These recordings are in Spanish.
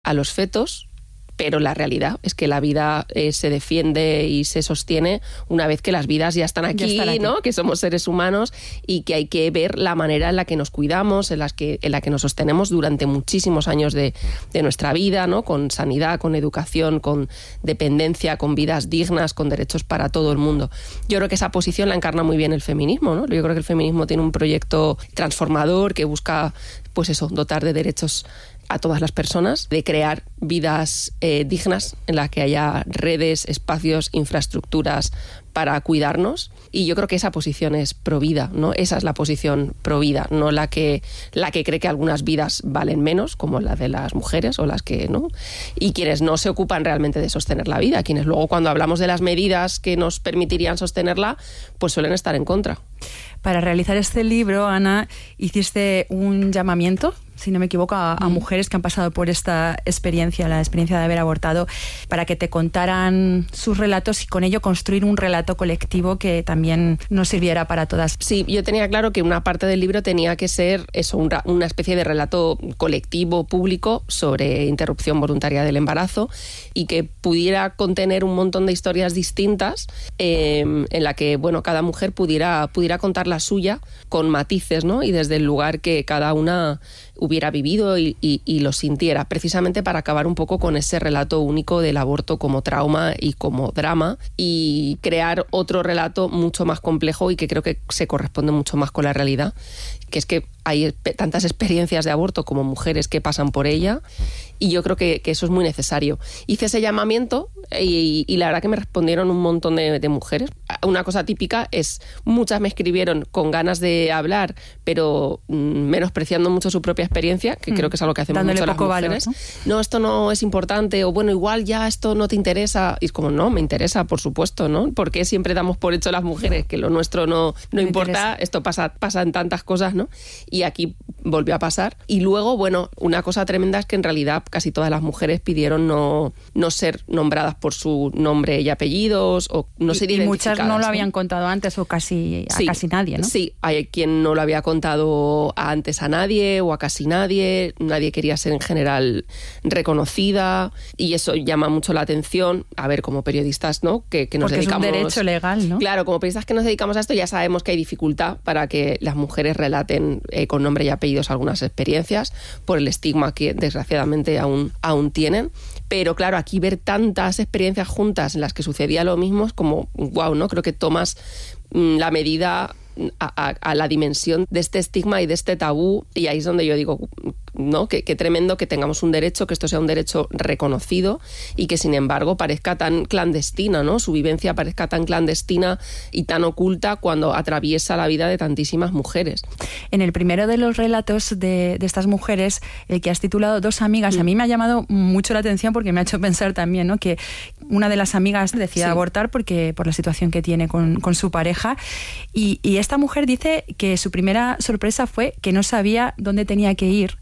a los fetos, pero la realidad es que la vida se defiende y se sostiene una vez que las vidas ya están aquí, ¿no? Que somos seres humanos y que hay que ver la manera en la que nos cuidamos, en la que nos sostenemos durante muchísimos años de nuestra vida, ¿no? Con sanidad, con educación, con dependencia, con vidas dignas, con derechos para todo el mundo. Yo creo que esa posición la encarna muy bien el feminismo, ¿no? Yo creo que el feminismo tiene un proyecto transformador que busca, pues eso, dotar de derechos a todas las personas, de crear vidas dignas en las que haya redes, espacios, infraestructuras para cuidarnos. Y yo creo que esa posición es provida, ¿no? Esa es la posición provida, no la que cree que algunas vidas valen menos, como la de las mujeres o las que no. Y quienes no se ocupan realmente de sostener la vida, quienes luego cuando hablamos de las medidas que nos permitirían sostenerla, pues suelen estar en contra. Para realizar este libro, Ana, hiciste un llamamiento, si no me equivoco, a mujeres que han pasado por esta experiencia, la experiencia de haber abortado, para que te contaran sus relatos y con ello construir un relato colectivo que también nos sirviera para todas. Sí, yo tenía claro que una parte del libro tenía que ser eso, una especie de relato colectivo, público, sobre interrupción voluntaria del embarazo y que pudiera contener un montón de historias distintas en la que, bueno, cada mujer pudiera contar la suya con matices, ¿no? Y desde el lugar que cada una hubiera vivido y lo sintiera, precisamente para acabar un poco con ese relato único del aborto como trauma y como drama y crear otro relato mucho más complejo y que creo que se corresponde mucho más con la realidad, que es que hay tantas experiencias de aborto como mujeres que pasan por ella y yo creo que eso es muy necesario. Hice ese llamamiento y la verdad que me respondieron un montón de mujeres. Una cosa típica es, muchas me escribieron con ganas de hablar, pero menospreciando mucho su propia experiencia, que creo que es algo que hacemos mucho las mujeres. Valor, ¿no? Esto no es importante, o bueno, igual ya esto no te interesa. Y es como, no, me interesa, por supuesto, ¿no? ¿Por qué siempre damos por hecho las mujeres que lo nuestro no importa? Esto pasa en tantas cosas, ¿no? Y aquí volvió a pasar. Y luego, bueno, una cosa tremenda es que en realidad casi todas las mujeres pidieron no ser nombradas por su nombre y apellidos, o no ser identificadas. Y muchas no lo habían contado antes o casi nadie, ¿no? Sí, hay quien no lo había contado antes a nadie o a casi nadie quería ser en general reconocida y eso llama mucho la atención. A ver, como periodistas, ¿no? Que nos porque dedicamos... es un derecho legal, ¿no? Claro, como periodistas que nos dedicamos a esto ya sabemos que hay dificultad para que las mujeres relaten con nombre y apellidos algunas experiencias por el estigma que desgraciadamente aún tienen. Pero claro, aquí ver tantas experiencias juntas en las que sucedía lo mismo es como, wow, ¿no? Creo que tomas la medida a la dimensión de este estigma y de este tabú, y ahí es donde yo digo, ¿no? Que tremendo que tengamos un derecho, que esto sea un derecho reconocido y que sin embargo parezca tan clandestina, ¿no? Su vivencia parezca tan clandestina y tan oculta cuando atraviesa la vida de tantísimas mujeres. En el primero de los relatos de estas mujeres, el que has titulado Dos amigas, a mí me ha llamado mucho la atención porque me ha hecho pensar también, ¿no? Que una de las amigas decide abortar por la situación que tiene con su pareja y esta mujer dice que su primera sorpresa fue que no sabía dónde tenía que ir.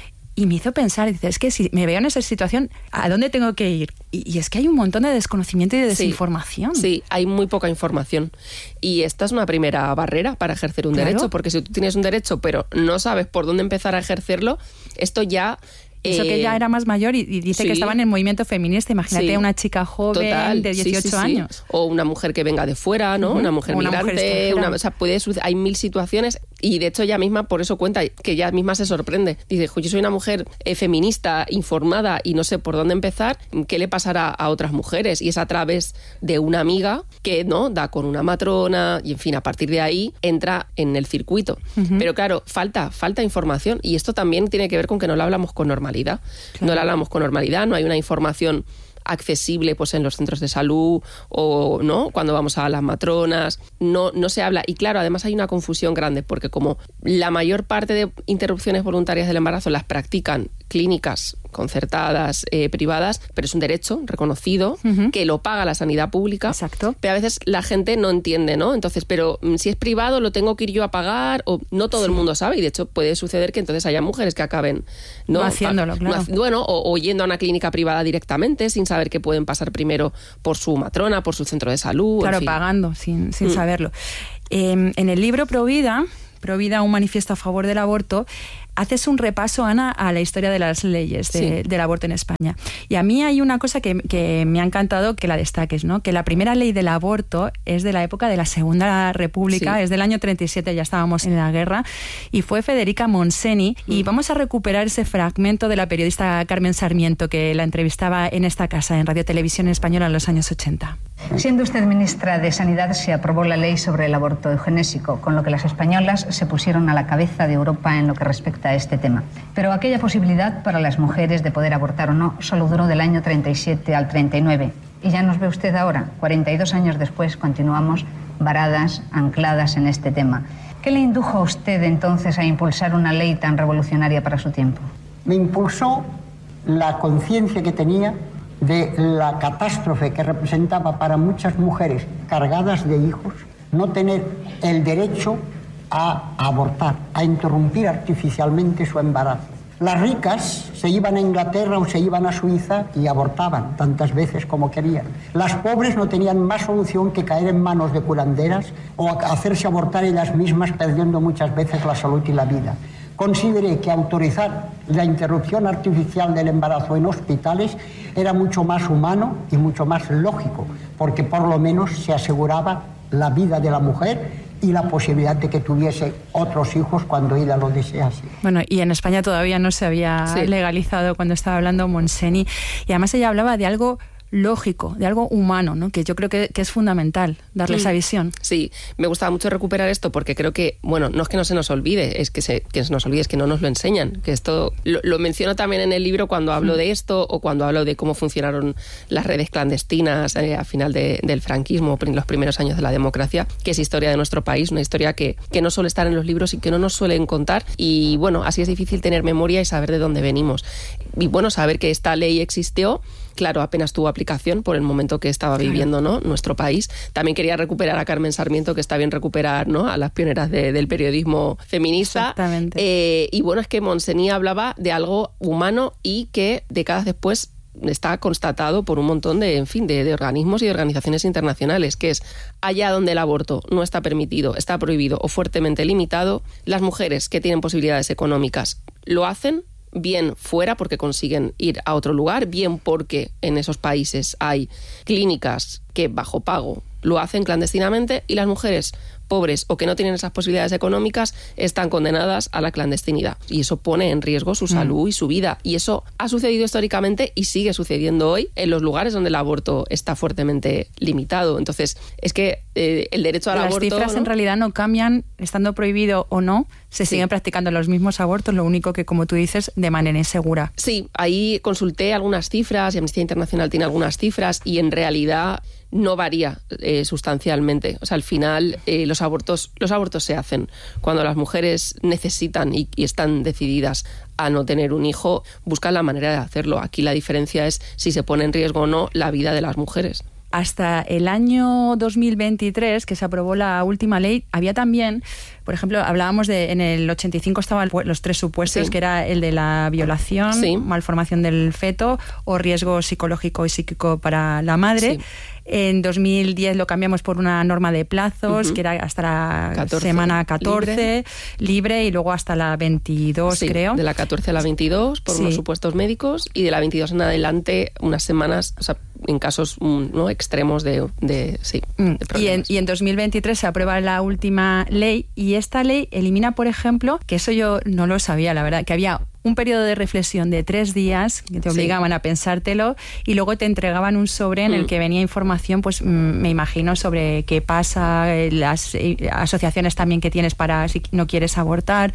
Y me hizo pensar, dice, es que si me veo en esa situación, ¿a dónde tengo que ir? Y es que hay un montón de desconocimiento y de desinformación. Sí, hay muy poca información. Y esta es una primera barrera para ejercer un derecho, porque si tú tienes un derecho pero no sabes por dónde empezar a ejercerlo, esto ya... Eso que ella era más mayor y dice que estaba en el movimiento feminista. Imagínate una chica joven, total, de 18 años. O una mujer que venga de fuera, ¿no? Una mujer migrante. O sea, hay 1000 situaciones y de hecho ella misma por eso cuenta que ella misma se sorprende. Dice, yo soy una mujer feminista, informada y no sé por dónde empezar. ¿Qué le pasará a otras mujeres? Y es a través de una amiga que no da con una matrona y en fin, a partir de ahí entra en el circuito. Pero claro, falta información y esto también tiene que ver con que no lo hablamos con normalidad. Claro. No la hablamos con normalidad, no hay una información accesible pues en los centros de salud o no cuando vamos a las matronas, no se habla. Y claro, además hay una confusión grande porque como la mayor parte de interrupciones voluntarias del embarazo las practican clínicas concertadas, privadas, pero es un derecho reconocido que lo paga la sanidad pública. Exacto. Pero a veces la gente no entiende, ¿no? Entonces, pero si es privado, ¿lo tengo que ir yo a pagar? O no todo el mundo sabe y de hecho puede suceder que entonces haya mujeres que acaben no haciéndolo, claro. Bueno, o yendo a una clínica privada directamente sin saber que pueden pasar primero por su matrona, por su centro de salud. Claro, en fin. pagando sin saberlo. En el libro Provida, un manifiesto a favor del aborto, haces un repaso, Ana, a la historia de las leyes del aborto en España. Y a mí hay una cosa que me ha encantado que la destaques, ¿no? Que la primera ley del aborto es de la época de la Segunda República, es del año 37, ya estábamos en la guerra, y fue Federica Montseny. Y vamos a recuperar ese fragmento de la periodista Carmen Sarmiento, que la entrevistaba en esta casa, en Radio Televisión Española, en los años 80. Siendo usted ministra de Sanidad, se aprobó la ley sobre el aborto eugenésico, con lo que las españolas se pusieron a la cabeza de Europa en lo que respecta a este tema. Pero aquella posibilidad para las mujeres de poder abortar o no solo duró del año 37 al 39. Y ya nos ve usted ahora, 42 años después, continuamos varadas, ancladas en este tema. ¿Qué le indujo a usted entonces a impulsar una ley tan revolucionaria para su tiempo? Me impulsó la conciencia que tenía de la catástrofe que representaba para muchas mujeres cargadas de hijos no tener el derecho a abortar, a interrumpir artificialmente su embarazo. Las ricas se iban a Inglaterra o se iban a Suiza y abortaban tantas veces como querían. Las pobres no tenían más solución que caer en manos de curanderas o hacerse abortar ellas mismas, perdiendo muchas veces la salud y la vida. Consideré que autorizar la interrupción artificial del embarazo en hospitales era mucho más humano y mucho más lógico, porque por lo menos se aseguraba la vida de la mujer y la posibilidad de que tuviese otros hijos cuando ella lo desease. Bueno, y en España todavía no se había legalizado cuando estaba hablando Montseny, y además ella hablaba de algo lógico, de algo humano, ¿no? Que yo creo que es fundamental darle esa visión. Sí, me gustaba mucho recuperar esto porque creo que, bueno, no es que no se nos olvide, es que se nos olvide, es que no nos lo enseñan, que esto lo menciono también en el libro cuando hablo de esto o cuando hablo de cómo funcionaron las redes clandestinas a final del franquismo, en los primeros años de la democracia, que es historia de nuestro país, una historia que no suele estar en los libros y que no nos suelen contar, y bueno, así es difícil tener memoria y saber de dónde venimos. Y bueno, saber que esta ley existió, claro, apenas tuvo aplicación por el momento que estaba viviendo, ¿no?, nuestro país. También quería recuperar a Carmen Sarmiento, que está bien recuperar, ¿no?, a las pioneras del periodismo feminista. Exactamente. Y bueno, es que Montseny hablaba de algo humano y que décadas después está constatado por un montón de organismos y de organizaciones internacionales, que es allá donde el aborto no está permitido, está prohibido o fuertemente limitado, las mujeres que tienen posibilidades económicas lo hacen, bien fuera porque consiguen ir a otro lugar, bien porque en esos países hay clínicas que bajo pago lo hacen clandestinamente, y las mujeres pobres o que no tienen esas posibilidades económicas están condenadas a la clandestinidad, y eso pone en riesgo su salud y su vida, y eso ha sucedido históricamente y sigue sucediendo hoy en los lugares donde el aborto está fuertemente limitado. Entonces es que el derecho al aborto... Las cifras, ¿no?, en realidad no cambian, estando prohibido o no, se siguen practicando los mismos abortos, lo único que, como tú dices, de manera insegura. Sí, ahí consulté algunas cifras y Amnistía Internacional tiene algunas cifras, y en realidad no varía sustancialmente. O sea, al final los abortos se hacen cuando las mujeres necesitan y están decididas a no tener un hijo, buscan la manera de hacerlo. Aquí la diferencia es si se pone en riesgo o no la vida de las mujeres. Hasta el año 2023, que se aprobó la última ley, había también, por ejemplo, hablábamos en el 85 estaban los 3 supuestos, que era el de la violación, malformación del feto o riesgo psicológico y psíquico para la madre. Sí. En 2010 lo cambiamos por una norma de plazos, que era hasta la semana 14, libre, y luego hasta la 22, creo. De la 14 a la 22 por unos supuestos médicos, y de la 22 en adelante unas semanas, o sea, en casos no extremos de problemas. Y en 2023 se aprueba la última ley, y esta ley elimina, por ejemplo, que eso yo no lo sabía, la verdad, que había un periodo de reflexión de 3 días que te obligaban a pensártelo, y luego te entregaban un sobre en el que venía información, pues me imagino, sobre qué pasa, las asociaciones también que tienes para si no quieres abortar.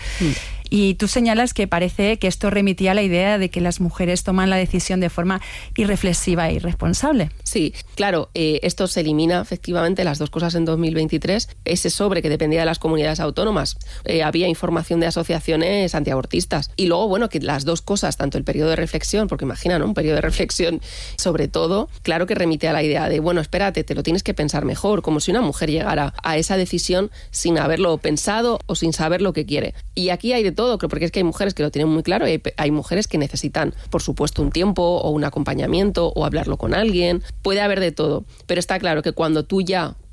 Y tú señalas que parece que esto remitía a la idea de que las mujeres toman la decisión de forma irreflexiva e irresponsable. Sí, claro, esto se elimina efectivamente, las dos cosas en 2023. Ese sobre que dependía de las comunidades autónomas, había información de asociaciones antiabortistas. Y luego, bueno, que las dos cosas, tanto el periodo de reflexión, porque imagina, ¿no?, un periodo de reflexión sobre todo, claro que remite a la idea de, bueno, espérate, te lo tienes que pensar mejor, como si una mujer llegara a esa decisión sin haberlo pensado o sin saber lo que quiere. Y aquí hay de todo, porque es que hay mujeres que lo tienen muy claro y hay mujeres que necesitan, por supuesto, un tiempo o un acompañamiento o hablarlo con alguien. Puede haber de todo, pero está claro que cuando tú ya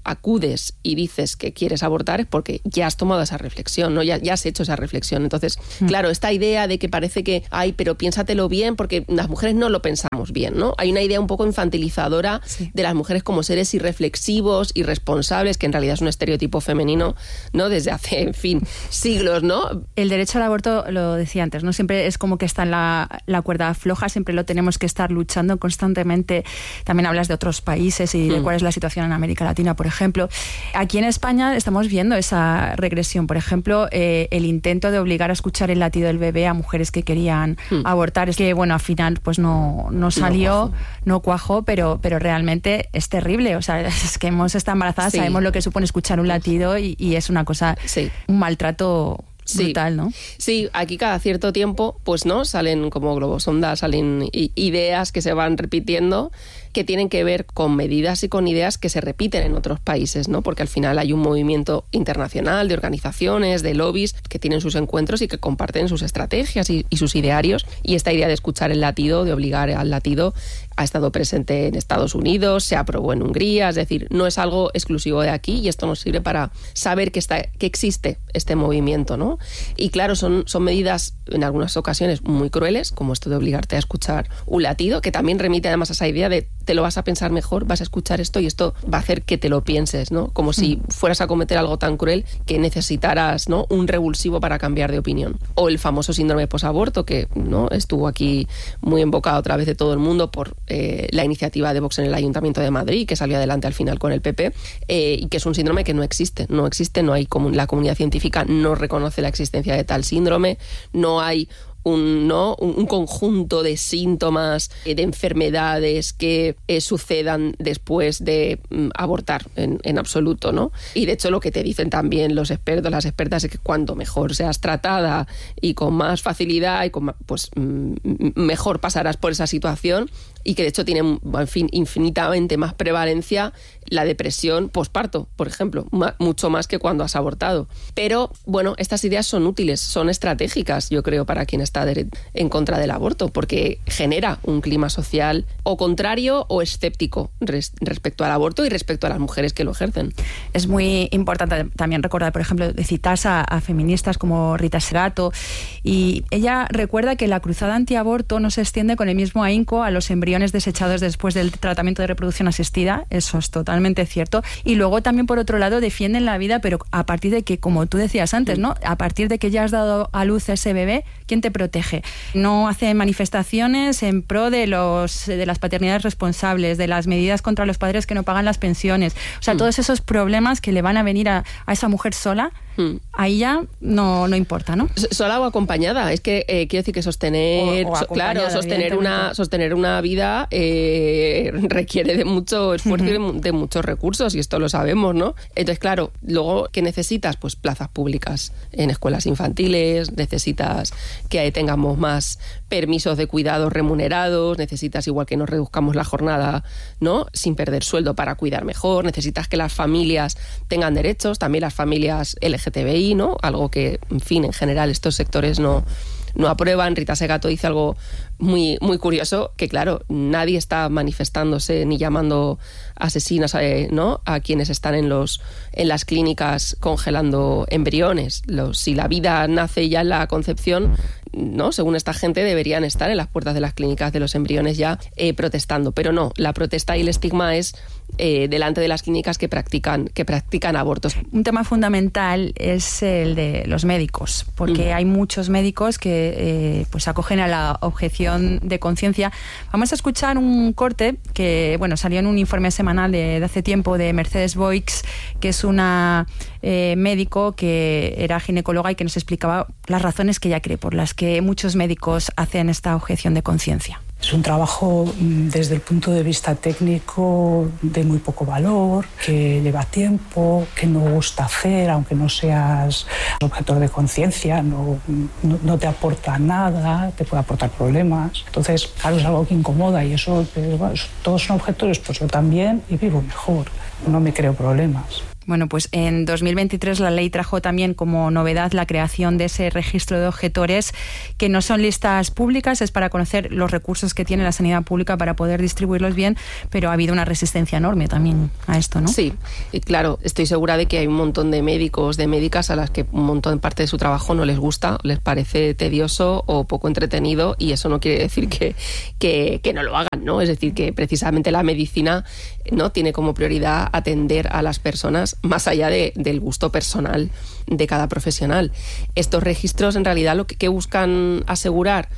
acudes y dices que quieres abortar es porque ya has tomado esa reflexión, ¿no? Ya has hecho esa reflexión. Entonces, claro, esta idea de que parece que, pero piénsatelo bien, porque las mujeres no lo pensamos bien, ¿no? Hay una idea un poco infantilizadora de las mujeres como seres irreflexivos, irresponsables, que en realidad es un estereotipo femenino, ¿no? Desde hace, en fin, siglos, ¿no? El derecho al aborto, lo decía antes, ¿no? Siempre es como que está en la cuerda floja, siempre lo tenemos que estar luchando constantemente. También hablas de otros países y de cuál es la situación en América Latina, por ejemplo. Aquí en España estamos viendo esa regresión. Por ejemplo, el intento de obligar a escuchar el latido del bebé a mujeres que querían abortar. Es que, bueno, al final pues no salió, no cuajó, pero realmente es terrible. O sea, es que hemos estado embarazadas, sabemos lo que supone escuchar un latido y es una cosa, un maltrato brutal, ¿no? Sí, aquí cada cierto tiempo, pues no, salen como globosondas, salen ideas que se van repitiendo, que tienen que ver con medidas y con ideas que se repiten en otros países, ¿no? Porque al final hay un movimiento internacional de organizaciones, de lobbies, que tienen sus encuentros y que comparten sus estrategias y sus idearios. Y esta idea de escuchar el latido, de obligar al latido, ha estado presente en Estados Unidos, se aprobó en Hungría, es decir, no es algo exclusivo de aquí y esto nos sirve para saber que existe este movimiento, ¿no? Y claro, son medidas en algunas ocasiones muy crueles, como esto de obligarte a escuchar un latido, que también remite además a esa idea de te lo vas a pensar mejor, vas a escuchar esto y esto va a hacer que te lo pienses, ¿no? Como si fueras a cometer algo tan cruel que necesitaras, ¿no?, un revulsivo para cambiar de opinión. O el famoso síndrome posaborto, que, ¿no?, estuvo aquí muy invocado otra vez de todo el mundo por la iniciativa de Vox en el Ayuntamiento de Madrid, que salió adelante al final con el PP, y que es un síndrome que no existe, no hay la comunidad científica no reconoce la existencia de tal síndrome, no hay un conjunto de síntomas, de enfermedades que sucedan después de abortar en absoluto, ¿no? Y de hecho lo que te dicen también los expertos, las expertas, es que cuanto mejor seas tratada y con más facilidad y pues mejor pasarás por esa situación, y que de hecho tiene, en fin, infinitamente más prevalencia la depresión posparto, por ejemplo, mucho más que cuando has abortado. Pero, bueno, estas ideas son útiles, son estratégicas, yo creo, para quien está en contra del aborto, porque genera un clima social o contrario o escéptico respecto al aborto y respecto a las mujeres que lo ejercen. Es muy importante también recordar, por ejemplo, de citas a feministas como Rita Segato, y ella recuerda que la cruzada antiaborto no se extiende con el mismo ahínco a los embriones desechados después del tratamiento de reproducción asistida. Eso es totalmente cierto. Y luego también, por otro lado, defienden la vida, pero a partir de que, como tú decías antes, ¿no?, a partir de que ya has dado a luz a ese bebé, ¿quién te protege? No hacen manifestaciones en pro de las paternidades responsables, de las medidas contra los padres que no pagan las pensiones. O sea, todos esos problemas que le van a venir a esa mujer sola, ahí ya no importa, ¿no? Sola o acompañada. Es que quiero decir que sostener una vida requiere de mucho esfuerzo y de muchos recursos, y esto lo sabemos, ¿no? Entonces, claro, luego, ¿qué necesitas? Pues plazas públicas en escuelas infantiles, necesitas que tengamos más permisos de cuidados remunerados, necesitas, igual que nos reduzcamos la jornada, ¿no?, sin perder sueldo para cuidar mejor, necesitas que las familias tengan derechos, también las familias LGTBI, ¿no?, algo que, en fin, en general estos sectores no aprueban. Rita Segato dice algo muy, muy curioso, que claro, nadie está manifestándose ni llamando asesinas, ¿no?, a quienes están en las clínicas congelando embriones. Si la vida nace ya en la concepción, ¿no?, según esta gente, deberían estar en las puertas de las clínicas de los embriones ya protestando. Pero no, la protesta y el estigma es delante de las clínicas que practican abortos. Un tema fundamental es el de los médicos, porque hay muchos médicos que pues acogen a la objeción de conciencia. Vamos a escuchar un corte que, bueno, salió en un informe semanal de hace tiempo de Mercedes Boix, que es una médico que era ginecóloga y que nos explicaba las razones que ella cree por las que muchos médicos hacen esta objeción de conciencia. Es un trabajo desde el punto de vista técnico de muy poco valor, que lleva tiempo, que no gusta hacer, aunque no seas objetor de conciencia, no te aporta nada, te puede aportar problemas. Entonces, claro, es algo que incomoda y eso, bueno, todos son objetores, pues yo también, y vivo mejor, no me creo problemas. Bueno, pues en 2023 la ley trajo también como novedad la creación de ese registro de objetores, que no son listas públicas, es para conocer los recursos que tiene la sanidad pública para poder distribuirlos bien, pero ha habido una resistencia enorme también a esto, ¿no? Sí, y claro, estoy segura de que hay un montón de médicos, de médicas a las que un montón de parte de su trabajo no les gusta, les parece tedioso o poco entretenido, y eso no quiere decir que no lo hagan, ¿no? Es decir, que precisamente la medicina, ¿no?, tiene como prioridad atender a las personas más allá del gusto personal de cada profesional. Estos registros en realidad lo que buscan asegurar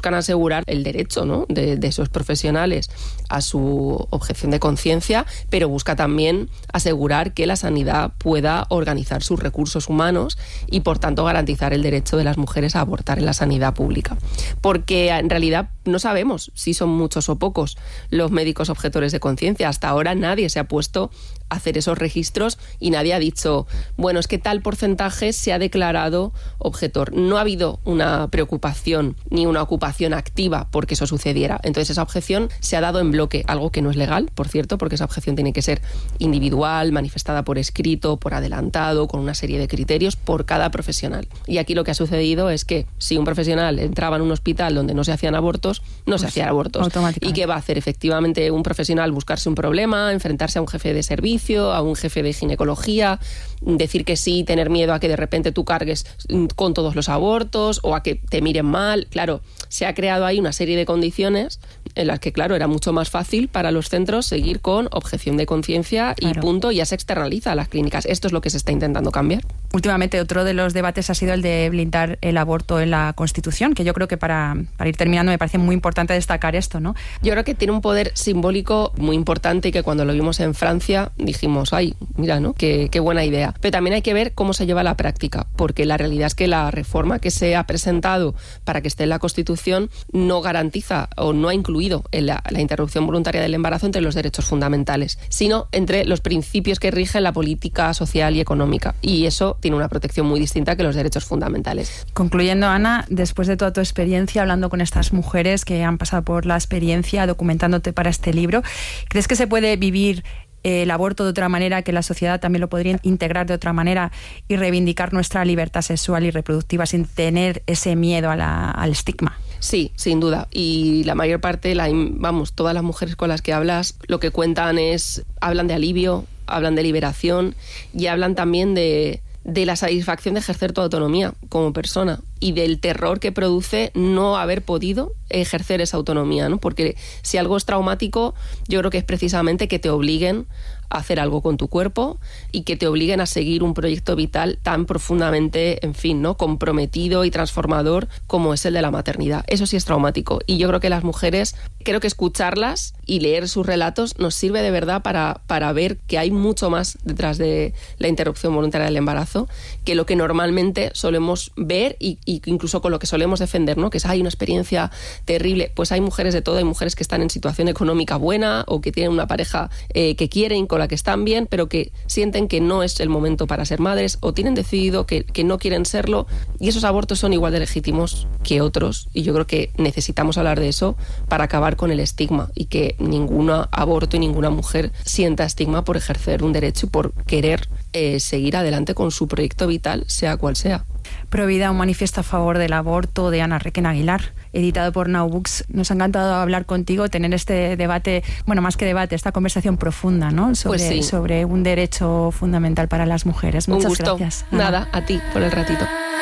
el derecho, ¿no?, de esos profesionales a su objeción de conciencia, pero busca también asegurar que la sanidad pueda organizar sus recursos humanos y, por tanto, garantizar el derecho de las mujeres a abortar en la sanidad pública. Porque en realidad no sabemos si son muchos o pocos los médicos objetores de conciencia. Hasta ahora nadie se ha puesto a hacer esos registros y nadie ha dicho, bueno, es que tal porcentaje se ha declarado objetor. No ha habido una preocupación ni una ocupación activa porque eso sucediera. Entonces esa objeción se ha dado en bloque, algo que no es legal, por cierto, porque esa objeción tiene que ser individual, manifestada por escrito, por adelantado, con una serie de criterios por cada profesional. Y aquí lo que ha sucedido es que si un profesional entraba en un hospital donde no se hacían abortos, no se hacían abortos. ¿Y qué va a hacer efectivamente un profesional? Buscarse un problema, enfrentarse a un jefe de servicio, a un jefe de ginecología, decir que sí, tener miedo a que de repente tú cargues con todos los abortos o a que te miren mal. Claro, se ha creado ahí una serie de condiciones en las que, claro, era mucho más fácil para los centros seguir con objeción de conciencia y punto, ya se externaliza a las clínicas. Esto es lo que se está intentando cambiar. Últimamente otro de los debates ha sido el de blindar el aborto en la Constitución, que yo creo que para ir terminando me parece muy importante destacar esto, ¿no? Yo creo que tiene un poder simbólico muy importante y que cuando lo vimos en Francia dijimos, ay, mira, ¿no?, qué buena idea. Pero también hay que ver cómo se lleva a la práctica, porque la realidad es que la reforma que se ha presentado para que esté en la Constitución no garantiza o no ha incluido la interrupción voluntaria del embarazo entre los derechos fundamentales, sino entre los principios que rigen la política social y económica. Y eso tiene una protección muy distinta que los derechos fundamentales. Concluyendo, Ana, después de toda tu experiencia hablando con estas mujeres que han pasado por la experiencia, documentándote para este libro, ¿crees que se puede vivir el aborto de otra manera, que la sociedad también lo podría integrar de otra manera y reivindicar nuestra libertad sexual y reproductiva sin tener ese miedo al estigma? Sí, sin duda. Y la mayor parte, todas las mujeres con las que hablas, lo que cuentan hablan de alivio, hablan de liberación y hablan también de la satisfacción de ejercer tu autonomía como persona y del terror que produce no haber podido ejercer esa autonomía, ¿no? Porque si algo es traumático, yo creo que es precisamente que te obliguen a hacer algo con tu cuerpo y que te obliguen a seguir un proyecto vital tan profundamente, en fin, ¿no?, comprometido y transformador como es el de la maternidad. Eso sí es traumático. Y yo creo que las mujeres, creo que escucharlas y leer sus relatos nos sirve de verdad para ver que hay mucho más detrás de la interrupción voluntaria del embarazo que lo que normalmente solemos ver y incluso con lo que solemos defender, ¿no?, que es hay una experiencia terrible. Pues hay mujeres de todo, hay mujeres que están en situación económica buena o que tienen una pareja que quieren, con la que están bien, pero que sienten que no es el momento para ser madres o tienen decidido que no quieren serlo, y esos abortos son igual de legítimos que otros, y yo creo que necesitamos hablar de eso para acabar con el estigma y que ningún aborto y ninguna mujer sienta estigma por ejercer un derecho y por querer seguir adelante con su proyecto vital, sea cual sea. Provida, un manifiesto a favor del aborto, de Ana Requena Aguilar, editado por Now Books. Nos ha encantado hablar contigo, tener este debate, bueno, más que debate, esta conversación profunda, ¿no?, sobre un derecho fundamental para las mujeres. Muchas gracias. Nada, a ti por el ratito.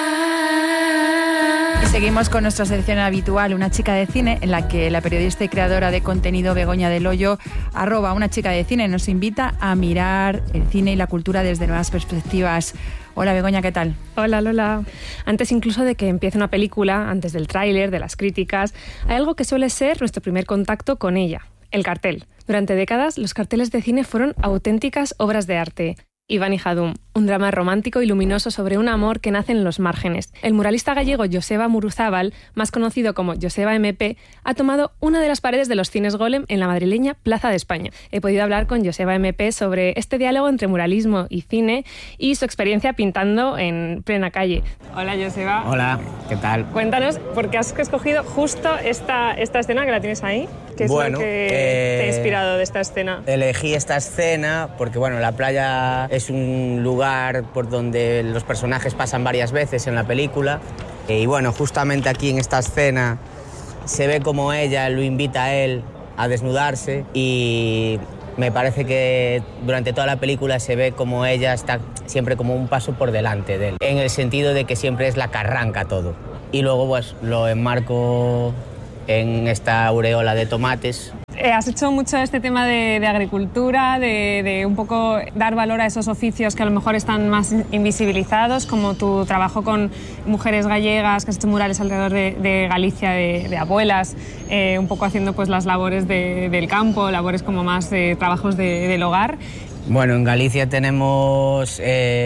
Y seguimos con nuestra sección habitual, Una chica de cine, en la que la periodista y creadora de contenido Begoña del Hoyo, @unachicadecine, nos invita a mirar el cine y la cultura desde nuevas perspectivas. Hola Begoña, ¿qué tal? Hola Lola. Antes incluso de que empiece una película, antes del tráiler, de las críticas, hay algo que suele ser nuestro primer contacto con ella, el cartel. Durante décadas los carteles de cine fueron auténticas obras de arte. Iván y Jadum, un drama romántico y luminoso sobre un amor que nace en los márgenes. El muralista gallego Joseba Muruzábal, más conocido como Joseba MP, ha tomado una de las paredes de los cines Golem en la madrileña Plaza de España. He podido hablar con Joseba MP sobre este diálogo entre muralismo y cine y su experiencia pintando en plena calle. Hola Joseba. Hola, ¿qué tal? Cuéntanos, ¿por qué has escogido justo esta escena que la tienes ahí? ¿Qué es lo que te ha inspirado de esta escena? Elegí esta escena porque, bueno, la playa Es un lugar por donde los personajes pasan varias veces en la película. Y bueno, justamente aquí en esta escena se ve como ella lo invita a él a desnudarse y me parece que durante toda la película se ve como ella está siempre como un paso por delante de él, en el sentido de que siempre es la que arranca todo. Y luego pues lo enmarco en esta aureola de tomates. Has hecho mucho este tema de agricultura, de un poco dar valor a esos oficios que a lo mejor están más invisibilizados, como tu trabajo con mujeres gallegas, que has hecho murales alrededor de Galicia, de abuelas, un poco haciendo pues las labores del campo, labores como más trabajos del hogar. Bueno, en Galicia tenemos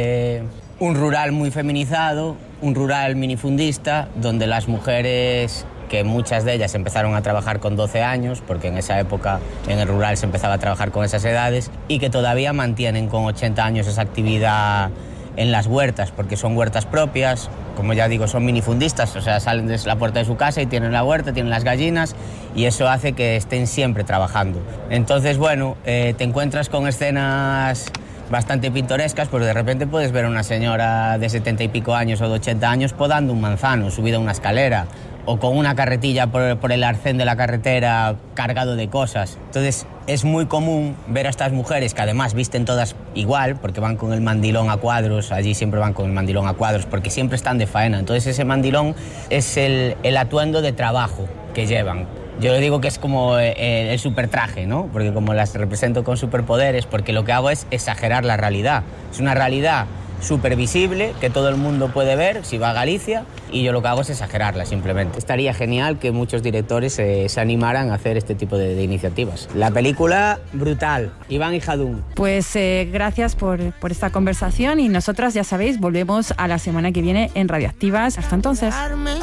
un rural muy feminizado, un rural minifundista, donde las mujeres, que muchas de ellas empezaron a trabajar con 12 años, porque en esa época en el rural se empezaba a trabajar con esas edades, y que todavía mantienen con 80 años esa actividad en las huertas, porque son huertas propias, como ya digo, son minifundistas, o sea, salen desde la puerta de su casa y tienen la huerta, tienen las gallinas, y eso hace que estén siempre trabajando. Entonces, bueno, te encuentras con escenas bastante pintorescas, pues de repente puedes ver a una señora de 70 y pico años o de 80 años podando un manzano, subida a una escalera, o con una carretilla por el arcén de la carretera cargado de cosas. Entonces es muy común ver a estas mujeres, que además visten todas igual, porque van con el mandilón a cuadros, allí siempre van con el mandilón a cuadros, porque siempre están de faena. Entonces ese mandilón es el atuendo de trabajo que llevan. Yo digo que es como el supertraje, ¿no? Porque como las represento con superpoderes, porque lo que hago es exagerar la realidad. Es una realidad súper visible, que todo el mundo puede ver si va a Galicia, y yo lo que hago es exagerarla simplemente. Estaría genial que muchos directores se animaran a hacer este tipo de iniciativas. La película, brutal. Iván y Jadún. Pues gracias por esta conversación, y nosotras, ya sabéis, volvemos a la semana que viene en Radioactivas. Hasta entonces.